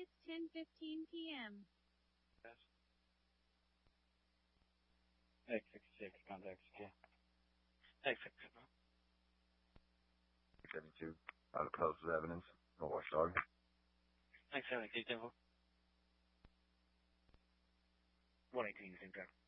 It's 10:15 p.m. Yes. X66, contact secure. X66. 72, out of post of evidence, no watchdog. X72, 10-4. 118, same time.